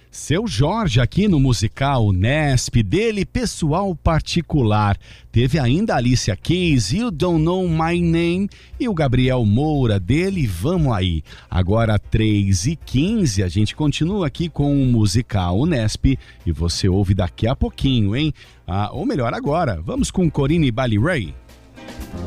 Seu Jorge aqui no musical Nesp, dele pessoal particular. Teve ainda a Alicia Keys, You Don't Know My Name, e o Gabriel Moura dele, Vamos Aí. Agora 3h15, a gente continua aqui com o musical Nesp e você ouve daqui a pouquinho, hein? Ou melhor agora, vamos com Corinne Bailey Rae.